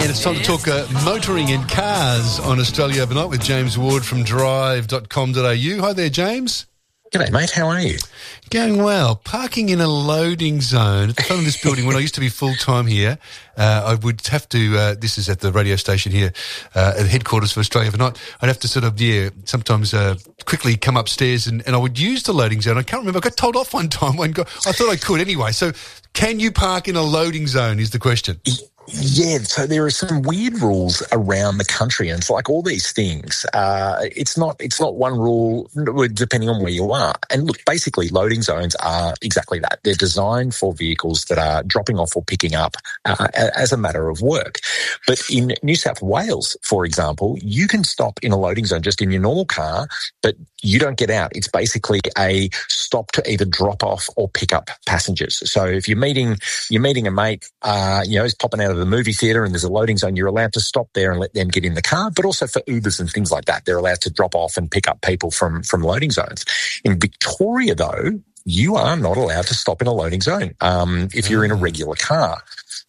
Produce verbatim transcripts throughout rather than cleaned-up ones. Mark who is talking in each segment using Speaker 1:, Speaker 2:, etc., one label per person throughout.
Speaker 1: And it's time to talk uh, motoring and cars on Australia Overnight with James Ward from drive dot com dot a u. Hi there, James.
Speaker 2: G'day, mate. How are you?
Speaker 1: Going well. Parking in a loading zone. At the front of this building, when I used to be full-time here, uh, I would have to, uh, this is at the radio station here, uh, at headquarters for Australia Overnight, I'd have to sort of, yeah, sometimes uh, quickly come upstairs and, and I would use the loading zone. I can't remember. I got told off one time. When got, I thought I could anyway. So can you park in a loading zone is the question.
Speaker 2: Yeah, so there are some weird rules around the country, and it's like all these things. Uh, it's not it's not one rule depending on where you are. And look, basically, loading zones are exactly that. They're designed for vehicles that are dropping off or picking up uh, as a matter of work. But in New South Wales, for example, you can stop in a loading zone just in your normal car, but you don't get out. It's basically a stop to either drop off or pick up passengers. So if you're meeting you're meeting a mate, uh, you know, he's popping out of the movie theatre and there's a loading zone, you're allowed to stop there and let them get in the car, but also for Ubers and things like that, they're allowed to drop off and pick up people from, from loading zones. In Victoria, though, you are not allowed to stop in a loading zone um, if you're in a regular car.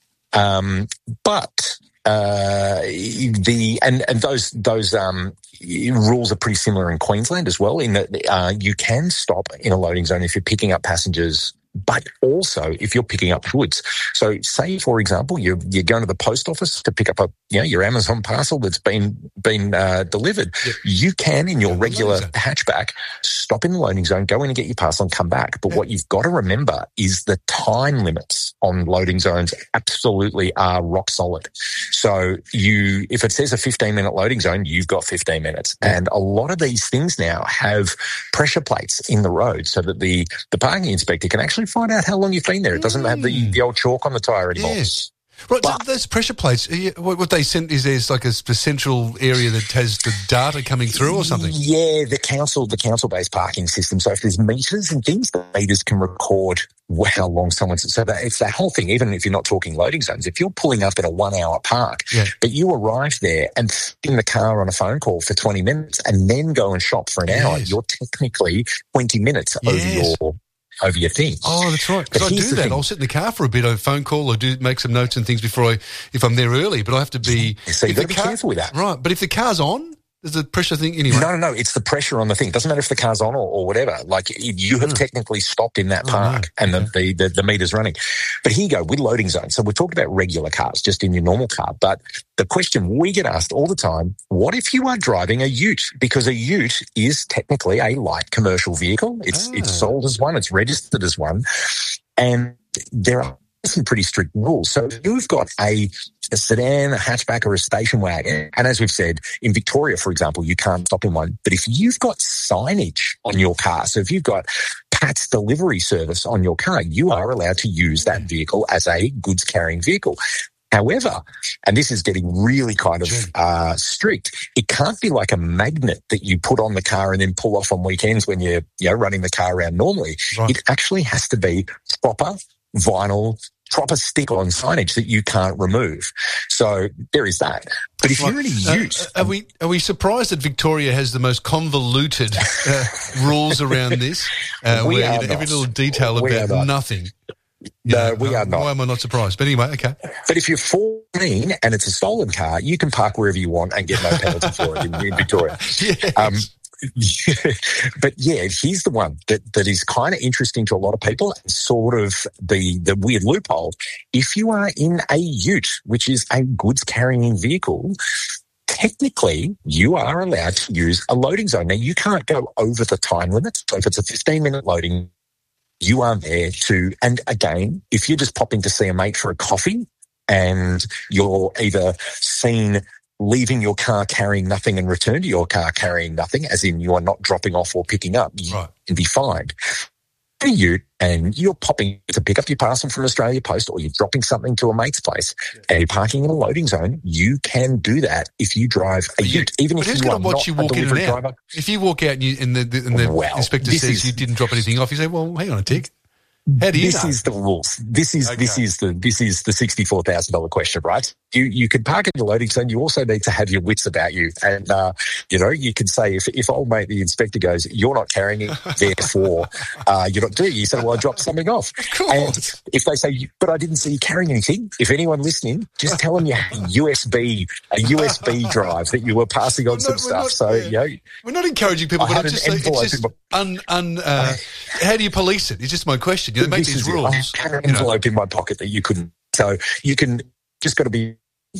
Speaker 2: Um, but uh, the and, and those those um, rules are pretty similar in Queensland as well, in that uh, you can stop in a loading zone if you're picking up passengers, but also if you're picking up goods. So say, for example, you're, you're going to the post office to pick up a, you know, your Amazon parcel that's been, been, uh, delivered. Yep. You can, in your regular hatchback, stop in the loading zone, go in and get your parcel and come back. But yep. what you've got to remember is the time limits on loading zones absolutely are rock solid. So you, if it says a fifteen minute loading zone, you've got fifteen minutes. Yep. And a lot of these things now have pressure plates in the road so that the, the parking inspector can actually find out how long you've been there. It doesn't mm. have the, the old chalk on the tyre anymore.
Speaker 1: Yes. Right, but, those pressure plates, what they sent is there's like a central area that has the data coming through or something?
Speaker 2: Yeah, the council, the council-based parking system. So if there's meters and things, the meters can record how long someone's... So that it's that whole thing, even if you're not talking loading zones, if you're pulling up at a one-hour park, yeah. but you arrive there and in the car on a phone call for twenty minutes and then go and shop for an yes. hour, you're technically twenty minutes yes. over your... over your thing.
Speaker 1: Oh, that's right. Because I do that. Thing. I'll sit in the car for a bit, a phone call, or do make some notes and things before I, if I'm there early. But I have to be.
Speaker 2: So you've got to be car, careful with that,
Speaker 1: right? But if the car's on, there's a pressure thing anyway.
Speaker 2: No, no, no. It's the pressure on the thing. It doesn't matter if the car's on or, or whatever. Like you have mm. technically stopped in that park, oh, no. and the, the, the the meter's running. But here you go with loading zones. So we're talking about regular cars, just in your normal car. But the question we get asked all the time: what if you are driving a ute? Because a ute is technically a light commercial vehicle. It's oh. it's sold as one. It's registered as one, and there are some pretty strict rules. So you've got a a sedan, a hatchback, or a station wagon. And as we've said, in Victoria, for example, you can't stop in one. But if you've got signage on your car, so if you've got Pat's delivery service on your car, you are allowed to use that vehicle as a goods carrying vehicle. However, and this is getting really kind of uh, strict, it can't be like a magnet that you put on the car and then pull off on weekends when you're, you know, running the car around normally. Right. It actually has to be proper vinyl, proper stick-on signage that you can't remove. So there is that. But if right. you're in a ute...
Speaker 1: Uh, are we are we surprised that Victoria has the most convoluted uh, rules around this? Uh,
Speaker 2: we
Speaker 1: where
Speaker 2: are
Speaker 1: you know,
Speaker 2: not.
Speaker 1: every little detail
Speaker 2: we
Speaker 1: about nothing.
Speaker 2: No,
Speaker 1: know,
Speaker 2: we are not.
Speaker 1: Why am I not surprised? But anyway, okay.
Speaker 2: But if you're fourteen and it's a stolen car, you can park wherever you want and get no penalty for it in, in Victoria.
Speaker 1: Yes.
Speaker 2: Um, but yeah, here's the one that, that is kind of interesting to a lot of people, and sort of the, the weird loophole. If you are in a ute, which is a goods carrying vehicle, technically you are allowed to use a loading zone. Now, you can't go over the time limit. So if it's a fifteen minute loading, you are there to, and again, if you're just popping to see a mate for a coffee and you're either seen leaving your car carrying nothing and return to your car carrying nothing, as in you are not dropping off or picking up, you
Speaker 1: right.
Speaker 2: can be fined. If you and you're popping to pick up your parcel from Australia Post, or you're dropping something to a mate's place, yeah. and you're parking in a loading zone, you can do that if you drive a ute, even if you are not
Speaker 1: you
Speaker 2: a
Speaker 1: walk
Speaker 2: delivery
Speaker 1: in and
Speaker 2: driver.
Speaker 1: If you walk out and, you, and the, and the
Speaker 2: well,
Speaker 1: inspector says
Speaker 2: is,
Speaker 1: you didn't drop anything off, you say, well, hang on a tick. How do you
Speaker 2: this
Speaker 1: know?
Speaker 2: is the rules. This is
Speaker 1: Okay.
Speaker 2: this is the this is the sixty-four thousand dollar question, right? You you can park in the loading zone. You also need to have your wits about you, and uh, you know you can say if if old mate the inspector goes, you're not carrying it, therefore uh, you're not doing it. You say, well, I dropped something off.
Speaker 1: Of course.
Speaker 2: And if they say, but I didn't see you carrying anything, if anyone listening, just tell them you had a U S B a U S B drive that you were passing on
Speaker 1: We're
Speaker 2: some
Speaker 1: not- we're
Speaker 2: stuff.
Speaker 1: not-
Speaker 2: so
Speaker 1: yeah.
Speaker 2: you know.
Speaker 1: We're not encouraging people,
Speaker 2: I
Speaker 1: but
Speaker 2: had
Speaker 1: I'm
Speaker 2: an
Speaker 1: just saying,
Speaker 2: envelope
Speaker 1: it's just
Speaker 2: in
Speaker 1: un, un, uh, how do you police it? It's just my question. You know, they make
Speaker 2: This
Speaker 1: these
Speaker 2: is it.
Speaker 1: rules.
Speaker 2: I had an
Speaker 1: you know.
Speaker 2: envelope in my pocket that you couldn't. So you can just got to be.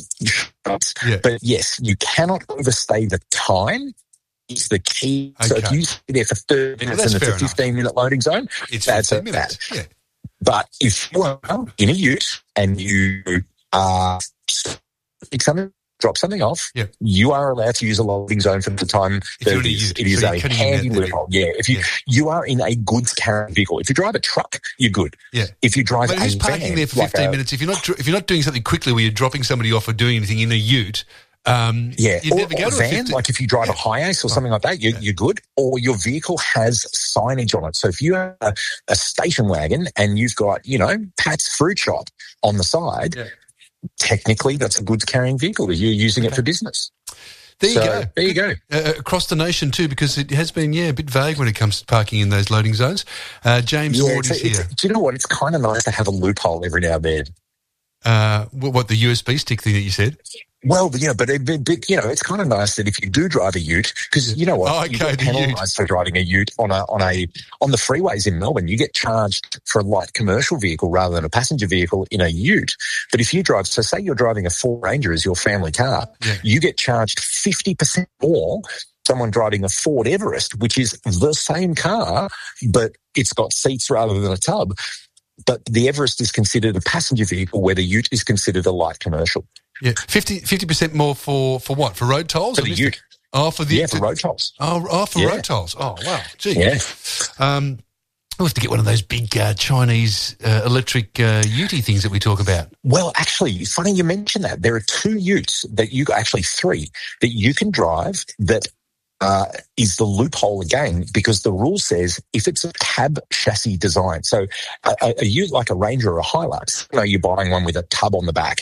Speaker 1: Yeah.
Speaker 2: But yes, you cannot overstay the time. Is the key. So if
Speaker 1: Okay.
Speaker 2: you stay there for thirty minutes
Speaker 1: that's
Speaker 2: and it's
Speaker 1: fair
Speaker 2: a
Speaker 1: enough.
Speaker 2: fifteen minute loading zone,
Speaker 1: It's
Speaker 2: that's
Speaker 1: fifteen
Speaker 2: a
Speaker 1: minutes.
Speaker 2: that.
Speaker 1: Yeah.
Speaker 2: But if you are in a ute and you uh, pick something, drop something off,
Speaker 1: Yeah.
Speaker 2: you are allowed to use a loading zone for the time
Speaker 1: If
Speaker 2: that
Speaker 1: you're
Speaker 2: it
Speaker 1: in a
Speaker 2: is.
Speaker 1: ute,
Speaker 2: It is
Speaker 1: so you're
Speaker 2: a
Speaker 1: cutting in
Speaker 2: handy
Speaker 1: that- that-
Speaker 2: loophole. Yeah. If you
Speaker 1: Yeah.
Speaker 2: you are in a goods carrying vehicle, if you drive a truck, you're good.
Speaker 1: Yeah.
Speaker 2: If you drive
Speaker 1: But
Speaker 2: a
Speaker 1: who's parking
Speaker 2: van,
Speaker 1: there for
Speaker 2: like
Speaker 1: fifteen
Speaker 2: a-
Speaker 1: minutes? If you're not dr- if you're not doing something quickly where you're dropping somebody off or doing anything in a ute, um,
Speaker 2: Yeah,
Speaker 1: you'd
Speaker 2: or,
Speaker 1: never go
Speaker 2: or
Speaker 1: to a
Speaker 2: van,
Speaker 1: fifteen.
Speaker 2: like if you drive
Speaker 1: Yeah.
Speaker 2: a Hiace or something like that, you,
Speaker 1: Yeah.
Speaker 2: you're good. Or your vehicle has signage on it. So if you have a, a station wagon and you've got, you know, Pat's Fruit Shop on the side,
Speaker 1: Yeah.
Speaker 2: technically that's a goods carrying vehicle. You're using it for business.
Speaker 1: There you
Speaker 2: So,
Speaker 1: go.
Speaker 2: there you go.
Speaker 1: Uh, across the nation too, because it has been yeah a bit vague when it comes to parking in those loading zones. Uh, James
Speaker 2: Yeah,
Speaker 1: Ward
Speaker 2: it's,
Speaker 1: is
Speaker 2: it's,
Speaker 1: here.
Speaker 2: do you know what? It's kind of nice to have a loophole every now and then.
Speaker 1: Uh, what, what the U S B stick thing that you said?
Speaker 2: Well, yeah, but, it, but, but you know, it's kind of nice that if you do drive a ute, because you know what,
Speaker 1: Oh,
Speaker 2: you
Speaker 1: okay,
Speaker 2: get
Speaker 1: the ute.
Speaker 2: penalised for driving a ute on a on a on the freeways in Melbourne. You get charged for a light commercial vehicle rather than a passenger vehicle in a ute. But if you drive, so say you're driving a Ford Ranger as your family car,
Speaker 1: Yeah.
Speaker 2: you get charged fifty percent more. Someone driving a Ford Everest, which is the same car, but it's got seats rather than a tub. But the Everest is considered a passenger vehicle, where the ute is considered a light commercial.
Speaker 1: Yeah, fifty percent more for for what? For road tolls?
Speaker 2: For
Speaker 1: Or
Speaker 2: the
Speaker 1: just-
Speaker 2: ute.
Speaker 1: Oh, for the
Speaker 2: Yeah, for road tolls.
Speaker 1: Oh, oh for
Speaker 2: Yeah.
Speaker 1: road tolls. Oh, wow. Gee.
Speaker 2: Yeah.
Speaker 1: Um, we'll have to get one of those big uh, Chinese uh, electric uh, ute things that we talk about.
Speaker 2: Well, actually, it's funny you mention that. There are two utes that you, actually three, that you can drive that uh, is the loophole again, because the rule says if it's a cab chassis design, so a, a, a ute like a Ranger or a Hilux, you know, you're buying one with a tub on the back,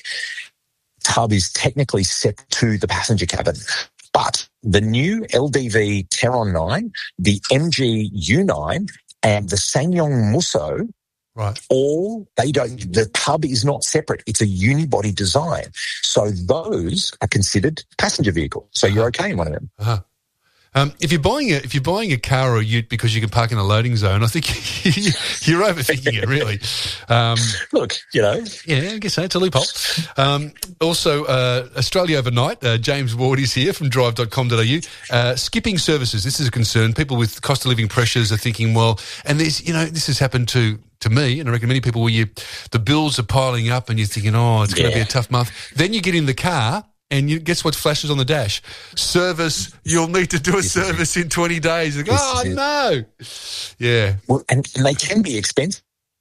Speaker 2: tub is technically set to the passenger cabin. But the new L D V Teron nine, the M G U nine, and the SsangYong Musso,
Speaker 1: Right.
Speaker 2: all they don't, the tub is not separate. It's a unibody design. So those are considered passenger vehicles. So you're okay in one of them.
Speaker 1: Uh-huh. Um, if you're buying a if you're buying a car or a ute because you can park in a loading zone, I think you're overthinking it. Really, um,
Speaker 2: Look, you know,
Speaker 1: yeah, I guess so. It's a loophole. Um, also, uh, Australia Overnight. Uh, James Ward is here from drive dot com dot a u. Uh, skipping services. This is a concern. People with cost of living pressures are thinking, well, and there's you know this has happened to. To me, and I reckon many people, where you the bills are piling up, and you're thinking, "Oh, it's going to
Speaker 2: Yeah.
Speaker 1: be a tough month." Then you get in the car, and you guess what flashes on the dash? Service. You'll need to do a service in twenty days. Like,
Speaker 2: This
Speaker 1: oh
Speaker 2: is it.
Speaker 1: no! Yeah,
Speaker 2: well, and, and they can be expensive.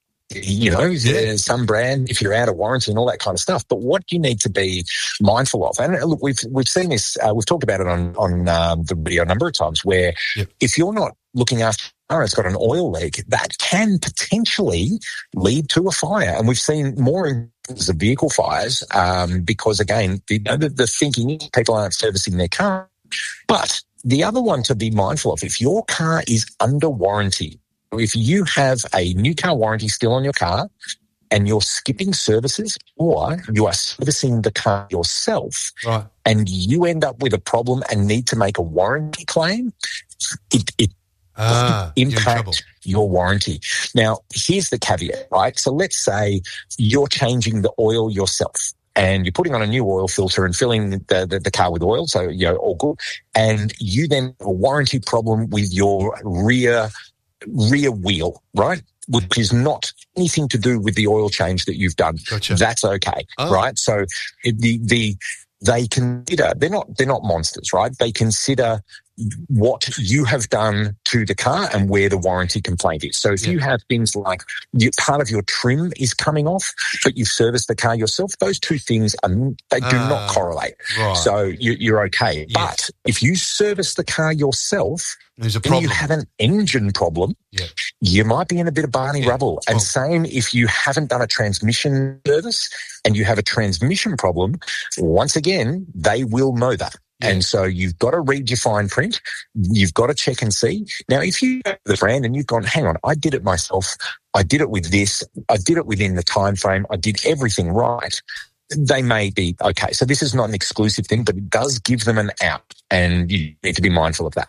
Speaker 2: You know,
Speaker 1: Yeah.
Speaker 2: uh, some brand, if you're out of warranty and all that kind of stuff. But what you need to be mindful of, and uh, look, we've we've seen this, uh, we've talked about it on on um, the video a number of times, where
Speaker 1: Yep.
Speaker 2: if you're not looking after the car, it's got an oil leak, that can potentially lead to a fire. And we've seen more instances of vehicle fires um, because, again, the, the, the thinking is people aren't servicing their car. But the other one to be mindful of, if your car is under warranty, if you have a new car warranty still on your car and you're skipping services, or you are servicing the car yourself,
Speaker 1: right.
Speaker 2: and you end up with a problem and need to make a warranty claim, it, it
Speaker 1: Ah, you're in trouble.
Speaker 2: impact your warranty. Now, here's the caveat, right? So let's say you're changing the oil yourself and you're putting on a new oil filter and filling the, the, the car with oil, so, you know, all good. And you then have a warranty problem with your rear rear wheel, right? Which is not anything to do with the oil change that you've done.
Speaker 1: Gotcha.
Speaker 2: That's okay,
Speaker 1: Oh.
Speaker 2: right? So it, the the they consider they're not they're not monsters, right? They consider what you have done to the car and where the warranty complaint is. So if yeah. you have things like you, part of your trim is coming off, but you've serviced the car yourself, those two things, are, they do uh, not correlate.
Speaker 1: Right.
Speaker 2: So you, you're okay.
Speaker 1: Yes.
Speaker 2: But if you service the car yourself,
Speaker 1: There's a
Speaker 2: and
Speaker 1: problem.
Speaker 2: you have an engine problem,
Speaker 1: yeah.
Speaker 2: you might be in a bit of Barney
Speaker 1: yeah.
Speaker 2: rubble. And
Speaker 1: well,
Speaker 2: same if you haven't done a transmission service and you have a transmission problem, once again, they will know that. Yeah. And so you've got to read your fine print. You've got to check and see. Now, if you go to the brand and you've gone, hang on, I did it myself. I did it with this. I did it within the time frame. I did everything right. They may be okay. So this is not an exclusive thing, but it does give them an out, and you need to be mindful of that.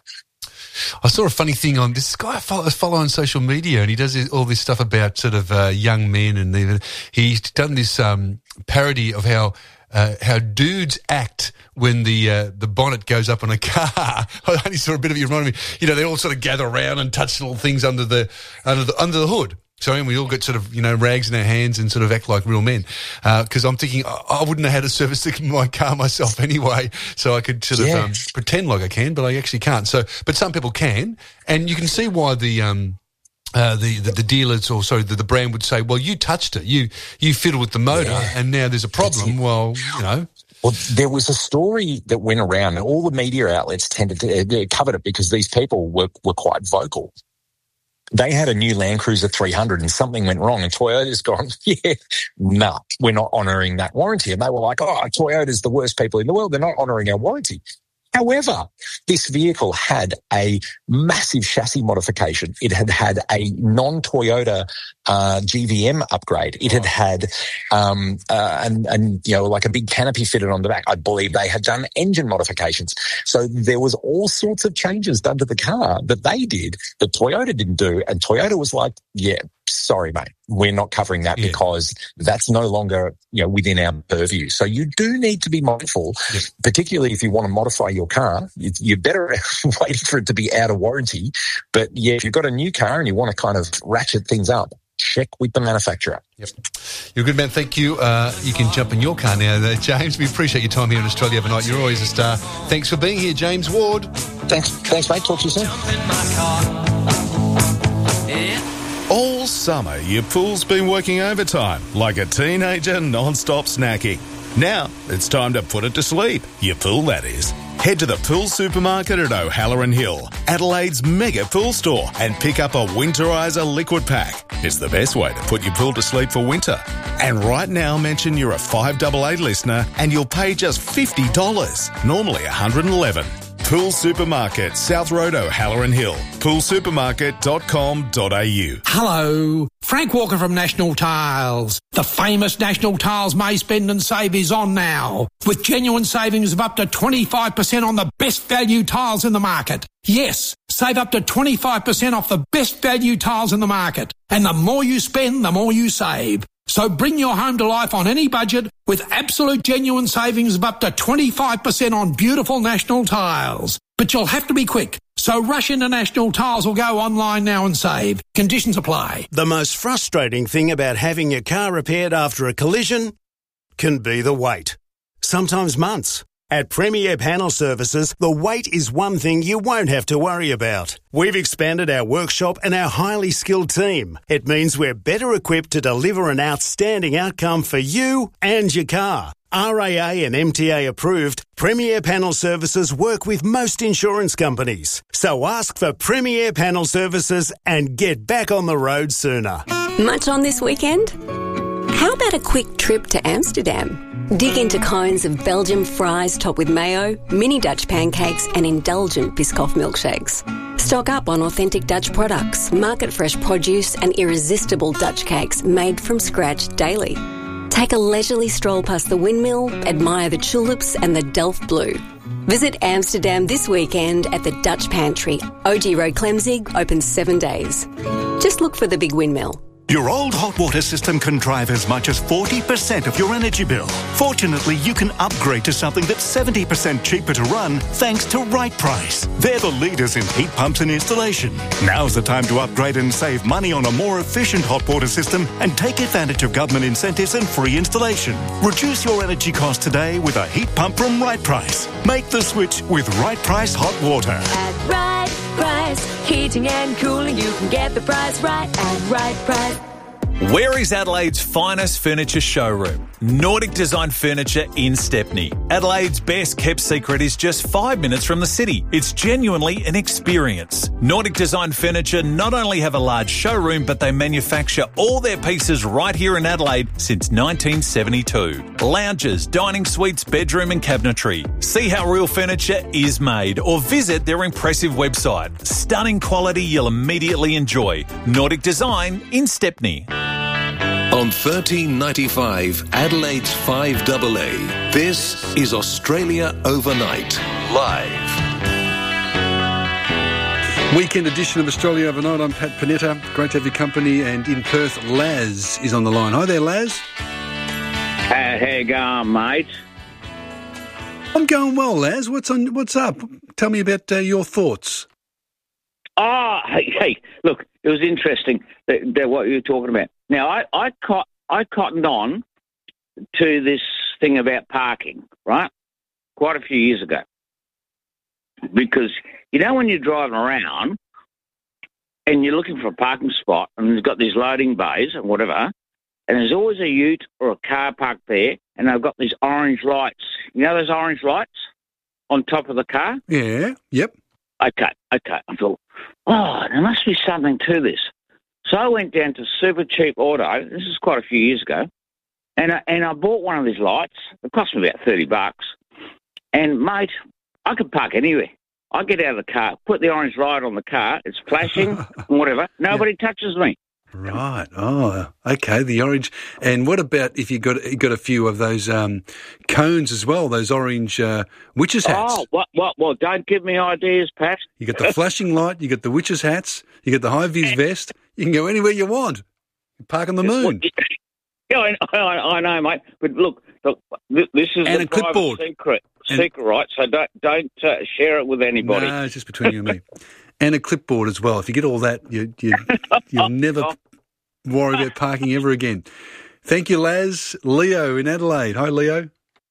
Speaker 1: I saw a funny thing on this guy I follow, I follow on social media, and he does all this stuff about sort of uh, young men, and even he's done this um, parody of how uh, how dudes act when the uh, the bonnet goes up on a car. I only saw a bit of it. You reminded me, you know, they all sort of gather around and touch little things under the under the under the hood. So and we all get sort of, you know, rags in our hands and sort of act like real men. Because uh, I'm thinking, I, I wouldn't know how to service the, my car myself anyway, so I could sort
Speaker 2: yeah.
Speaker 1: of um, pretend like I can, but I actually can't. So, but some people can, and you can see why the um, uh, the, the the dealers or sorry the, the brand would say, well, you touched it, you you fiddled with the motor, yeah. and now there's a problem. Well, you know.
Speaker 2: Well, there was a story that went around, and all the media outlets tended to uh, covered it because these people were were quite vocal. They had a new Land Cruiser three hundred and something went wrong, and Toyota's gone, yeah, no, nah, we're not honouring that warranty. And they were like, oh, Toyota's the worst people in the world. They're not honouring our warranty. However, this vehicle had a massive chassis modification. It had had a non-Toyota uh, G V M upgrade. It had had, um, uh, and, and, you know, like a big canopy fitted on the back. I believe they had done engine modifications. So there was all sorts of changes done to the car that they did that Toyota didn't do. And Toyota was like, yeah, sorry, mate, we're not covering that yeah. because that's no longer, you know, within our purview. So you do need to be mindful, yeah. particularly if you want to modify your car. You're better waiting for it to be out of warranty. But yeah, if you've got a new car and you want to kind of ratchet things up, check with the manufacturer.
Speaker 1: Yep. You're a good man. Thank you. Uh, you can jump in your car now, uh, James. We appreciate your time here in Australia overnight. You're always a star. Thanks for being here, James Ward.
Speaker 2: Thanks, thanks, mate. Talk to you soon.
Speaker 3: All summer, your pool's been working overtime like a teenager non-stop snacking. Now, it's time to put it to sleep. Your pool, that is. Head to the Pool Supermarket at O'Halloran Hill, Adelaide's mega pool store, and pick up a Winterizer liquid pack. It's the best way to put your pool to sleep for winter. And right now, mention you're a five eight eight listener and you'll pay just fifty dollars, normally one hundred eleven dollars. Pool Supermarket, South Road, O'Halloran Hill. pool supermarket dot com dot a u.
Speaker 4: Hello, Frank Walker from National Tiles. The famous National Tiles May Spend and Save is on now, with genuine savings of up to twenty-five percent on the best value tiles in the market. Yes, save up to twenty-five percent off the best value tiles in the market. And the more you spend, the more you save. So bring your home to life on any budget with absolute genuine savings of up to twenty-five percent on beautiful National Tiles. But you'll have to be quick. So rush into National Tiles or go online now and save. Conditions apply.
Speaker 5: The most frustrating thing about having your car repaired after a collision can be the wait. Sometimes months. At Premier Panel Services, the wait is one thing you won't have to worry about. We've expanded our workshop and our highly skilled team. It means we're better equipped to deliver an outstanding outcome for you and your car. R A A and M T A approved, Premier Panel Services work with most insurance companies. So ask for Premier Panel Services and get back on the road sooner.
Speaker 6: Much on this weekend? How about a quick trip to Amsterdam? Dig into cones of Belgian fries topped with mayo, mini Dutch pancakes and indulgent Biscoff milkshakes. Stock up on authentic Dutch products, market fresh produce and irresistible Dutch cakes made from scratch daily. Take a leisurely stroll past the windmill, admire the tulips and the Delft Blue. Visit Amsterdam this weekend at the Dutch Pantry. O G Road Clemzig, open seven days. Just look for the big windmill.
Speaker 7: Your old hot water system can drive as much as forty percent of your energy bill. Fortunately, you can upgrade to something that's seventy percent cheaper to run thanks to Right Price. They're the leaders in heat pumps and installation. Now's the time to upgrade and save money on a more efficient hot water system and take advantage of government incentives and free installation. Reduce your energy costs today with a heat pump from Right Price. Make the switch with Right Price Hot Water.
Speaker 8: At Right Price, heating and cooling, you can get the price right at Right Price.
Speaker 9: Where is Adelaide's finest furniture showroom? Nordic Design Furniture in Stepney. Adelaide's best kept secret is just five minutes from the city. It's genuinely an experience. Nordic Design Furniture not only have a large showroom, but they manufacture all their pieces right here in Adelaide since nineteen seventy-two. Lounges, dining suites, bedroom and cabinetry. See how real furniture is made or visit their impressive website. Stunning quality you'll immediately enjoy. Nordic Design in Stepney.
Speaker 10: On thirteen ninety-five, Adelaide's five A A, this is Australia Overnight, live.
Speaker 1: Weekend edition of Australia Overnight. I'm Pat Panetta. Great to have your company. And in Perth, Laz is on the line. Hi there, Laz.
Speaker 11: How, how you going, mate?
Speaker 1: I'm going well, Laz. What's on? What's up? Tell me about uh, your thoughts.
Speaker 11: Oh, hey, hey, look, it was interesting that, that what you were talking about. Now, I, I, caught, I cottoned on to this thing about parking, right, quite a few years ago. Because, you know, when you're driving around and you're looking for a parking spot and they've got these loading bays and whatever, and there's always a ute or a car parked there and they've got these orange lights. You know those orange lights on top of the car?
Speaker 1: Yeah, yep.
Speaker 11: Okay, okay. I thought, oh, there must be something to this. So I went down to Super Cheap Auto. This is quite a few years ago. And I, and I bought one of these lights. It cost me about thirty bucks. And, mate, I could park anywhere. I get out of the car, put the orange light on the car. It's flashing and whatever. Nobody yeah. touches me.
Speaker 1: Right. Oh, okay. The orange. And what about if you got you got a few of those um, cones as well? Those orange uh, witches' hats.
Speaker 11: Oh, what? What? Well, don't give me ideas, Pat.
Speaker 1: You got the flashing light. You got the witches' hats. You got the high vis vest. You can go anywhere you want. You park on the moon.
Speaker 11: Yeah, I, I, I know, mate. But look, look, this is
Speaker 1: and
Speaker 11: a,
Speaker 1: a clipboard.
Speaker 11: secret, secret, right? So don't don't uh, share it with anybody.
Speaker 1: No, it's just between you and me. And a clipboard as well. If you get all that, you, you, you'll never worry about parking ever again. Thank you, Laz. Leo in Adelaide. Hi, Leo.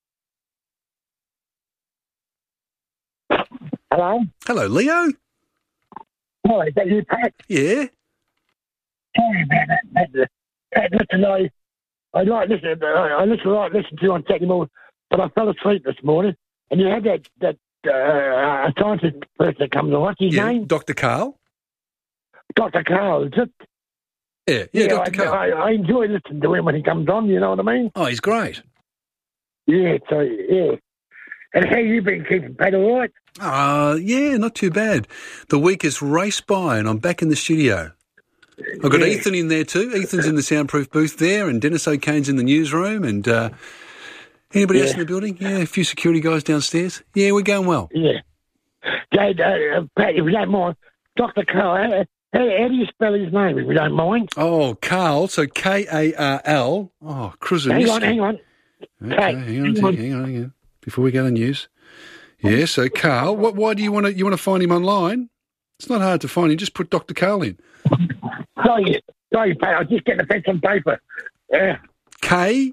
Speaker 12: Hello.
Speaker 1: Hello, Leo.
Speaker 12: Hi, is that you, Pat?
Speaker 1: Yeah.
Speaker 12: Sorry about that, Pat. Pat, listen, I, I like listen, I listen, like listen to you on Saturday morning, but I fell asleep this morning, and you had that that uh, scientist person that comes on. What's his
Speaker 1: yeah,
Speaker 12: name?
Speaker 1: Doctor Carl.
Speaker 12: Doctor Carl, is it?
Speaker 1: Yeah, yeah,
Speaker 12: yeah
Speaker 1: Doctor
Speaker 12: I,
Speaker 1: Carl.
Speaker 12: I, I enjoy listening to him when he comes on. You know what I mean?
Speaker 1: Oh, he's great.
Speaker 12: Yeah. So yeah. And how you been keeping, Pat? All right?
Speaker 1: Uh, yeah, not too bad. The week has raced by, and I'm back in the studio. I've got yeah. Ethan in there too. Ethan's in the soundproof booth there, and Dennis O'Kane's in the newsroom, and uh, anybody yeah. else in the building? Yeah, a few security guys downstairs. Yeah, we're going well.
Speaker 12: Yeah. Dad, uh, Pat, if you don't mind, Doctor Carl, how, how, how do you spell his name, if you don't mind?
Speaker 1: Oh, Carl, so K A R L. Oh, Kruziniski.
Speaker 12: Hang on, hang on.
Speaker 1: Okay, hang on, hang on, hang on, hang on. Before we go to news. Yeah, so Carl, what, why do you want to you want to find him online? It's not hard to find him. Just put Doctor Carl in.
Speaker 12: Sorry, sorry, Pat. I was just getting a pen and paper. Yeah.
Speaker 1: K.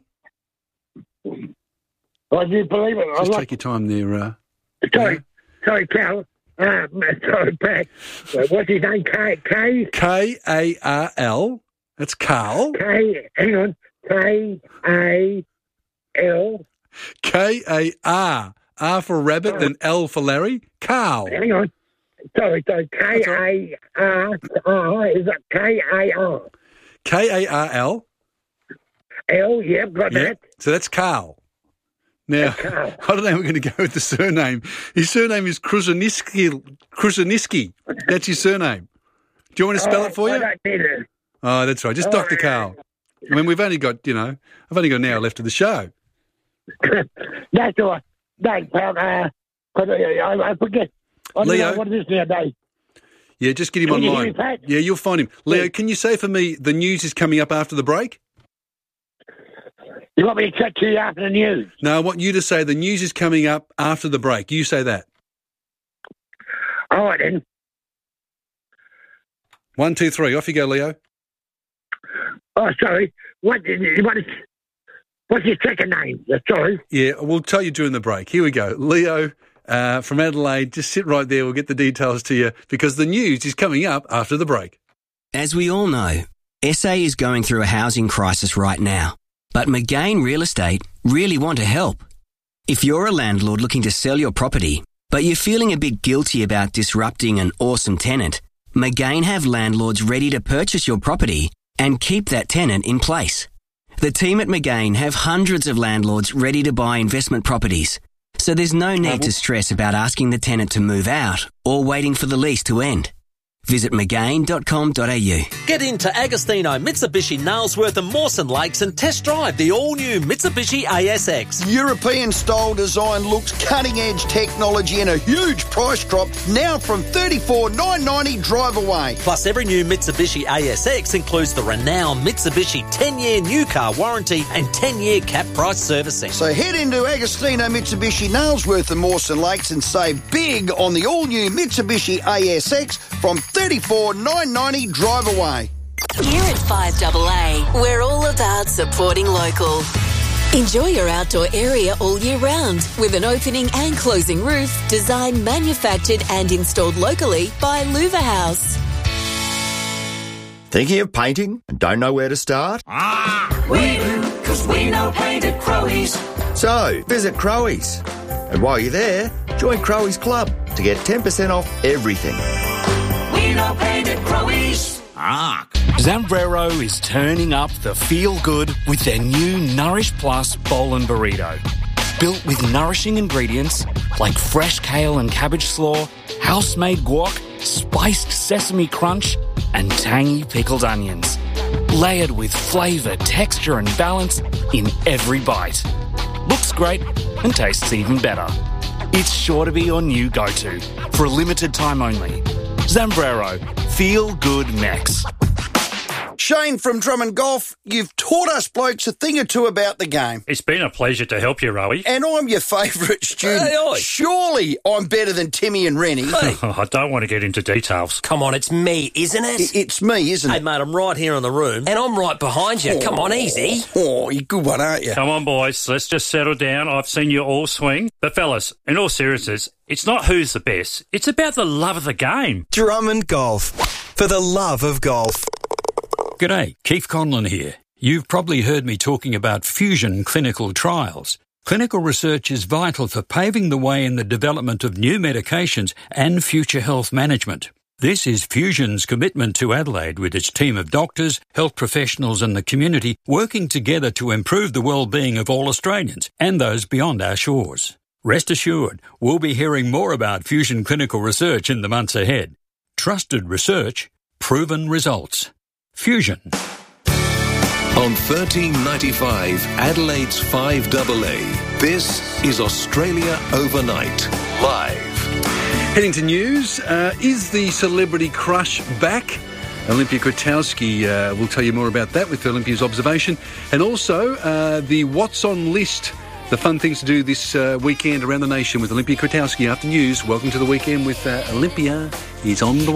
Speaker 12: I do believe it.
Speaker 1: Just
Speaker 12: I
Speaker 1: take your time there. Uh,
Speaker 12: sorry,
Speaker 1: yeah.
Speaker 12: sorry, Carl. Uh, sorry, Pat. What's his name? K. K.
Speaker 1: K A R L. That's Carl.
Speaker 12: K. Hang on. K A L.
Speaker 1: K A R. R for rabbit, then L for Larry. Carl.
Speaker 12: Hang on. Sorry, sorry. K A R R. Is that K A R?
Speaker 1: K A R L.
Speaker 12: L, yep, got
Speaker 1: yep.
Speaker 12: that.
Speaker 1: So that's Carl. Now,
Speaker 12: Carl.
Speaker 1: I don't know how we're going to go with the surname. His surname is Kruziniski. Kruziniski. That's his surname. Do you want me to spell
Speaker 12: oh,
Speaker 1: it for
Speaker 12: I
Speaker 1: you?
Speaker 12: don't need it.
Speaker 1: Oh, that's right. Just
Speaker 12: oh,
Speaker 1: Doctor
Speaker 12: yeah.
Speaker 1: Carl. I mean, we've only got, you know, I've only got an hour left of the show.
Speaker 12: That's all right. Thanks, pal. Uh, I, I forget. I don't
Speaker 1: Leo,
Speaker 12: know what it is nowadays.
Speaker 1: Yeah, just get him
Speaker 12: Can you
Speaker 1: online.
Speaker 12: hear me, Pat?
Speaker 1: Yeah, you'll find him. Leo,
Speaker 12: Yeah.
Speaker 1: can you say for me the news is coming up after the break?
Speaker 12: You want me to chat to you after the news?
Speaker 1: No, I want you to say the news is coming up after the break. You say that.
Speaker 12: All right, then.
Speaker 1: One, two, three. Off you go, Leo.
Speaker 12: Oh, sorry. What, what is, what's your second name? Uh, Sorry.
Speaker 1: Yeah, we'll tell you during the break. Here we go. Leo uh, from Adelaide, just sit right there. We'll get the details to you because the news is coming up after the break.
Speaker 13: As we all know, S A is going through a housing crisis right now, but McGain Real Estate really want to help. If you're a landlord looking to sell your property, but you're feeling a bit guilty about disrupting an awesome tenant, McGain have landlords ready to purchase your property and keep that tenant in place. The team at McGain have hundreds of landlords ready to buy investment properties, so there's no need to stress about asking the tenant to move out or waiting for the lease to end. Visit mcgain dot com dot a u.
Speaker 14: Get into Agostino, Mitsubishi, Nailsworth and Mawson Lakes and test drive the all-new Mitsubishi A S X.
Speaker 15: European-style design looks, cutting-edge technology and a huge price drop now from thirty-four thousand nine hundred ninety drive away.
Speaker 14: Plus, every new Mitsubishi A S X includes the renowned Mitsubishi ten-year new car warranty and ten-year cap price servicing.
Speaker 15: So head into Agostino, Mitsubishi, Nailsworth and Mawson Lakes and save big on the all-new Mitsubishi A S X from thirty-four thousand nine hundred ninety drive away.
Speaker 16: Here at five A A, we're all about supporting local. Enjoy your outdoor area all year round with an opening and closing roof designed, manufactured and installed locally by Louver House.
Speaker 17: Thinking of painting and don't know where to start?
Speaker 18: Ah, we do, because we know paint at Crowe's.
Speaker 17: So, visit Crowe's. And while you're there, join Crowe's Club to get ten percent off everything.
Speaker 18: We know paint at Crowe's.
Speaker 19: Ah, Zambrero is turning up the feel-good with their new Nourish Plus Bowl and Burrito. Built with nourishing ingredients like fresh kale and cabbage slaw, house-made guac, spiced sesame crunch, and tangy pickled onions. Layered with flavour, texture and balance in every bite. Looks great and tastes even better. It's sure to be your new go-to for a limited time only. Zambrero, feel good Mex.
Speaker 15: Shane from Drummond Golf, you've taught us blokes a thing or two about the game.
Speaker 20: It's been a pleasure to help you, Rowie.
Speaker 15: And I'm your favourite student.
Speaker 20: Hey, oi.
Speaker 15: Surely I'm better than Timmy and Rennie.
Speaker 20: Hey. Oh, I don't want to get into details.
Speaker 14: Come on, it's me, isn't it?
Speaker 15: I- It's me, isn't
Speaker 14: Hey,
Speaker 15: it?
Speaker 14: mate, I'm right here in the room, and I'm right behind you.
Speaker 15: Oh.
Speaker 14: Come on, easy.
Speaker 15: Oh, you're a good one, aren't you?
Speaker 20: Come on, boys, let's just settle down. I've seen you all swing. But, fellas, in all seriousness, it's not who's the best. It's about the love of the game.
Speaker 21: Drummond Golf. For the love of golf.
Speaker 22: G'day, Keith Conlon here. You've probably heard me talking about fusion clinical trials. Clinical research is vital for paving the way in the development of new medications and future health management. This is Fusion's commitment to Adelaide with its team of doctors, health professionals and the community working together to improve the well-being of all Australians and those beyond our shores. Rest assured, we'll be hearing more about fusion clinical research in the months ahead. Trusted research, proven results. Fusion.
Speaker 10: On thirteen ninety-five, Adelaide's five A A, this is Australia Overnight, live.
Speaker 1: Heading to news, uh, is the celebrity crush back? Olympia Kwiatkowski uh, will tell you more about that with Olympia's observation. And also uh, the What's On list, the fun things to do this uh, weekend around the nation with Olympia Kwiatkowski after news. Welcome to the weekend with uh, Olympia. He's on the